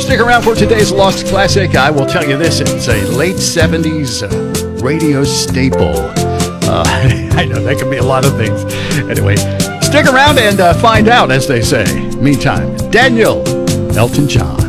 Stick around for today's Lost Classic. I will tell you this, it's a late 70s radio staple. I know that can be a lot of things. Anyway, stick around and find out, as they say. Meantime, Daniel, Elton John.